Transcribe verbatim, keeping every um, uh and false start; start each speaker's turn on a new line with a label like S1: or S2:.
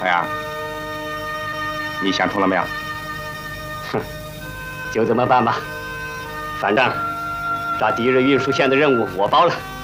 S1: 奎啊，你想通了没有？
S2: 哼，就这么办吧。反正抓敌人运输线的任务我包了。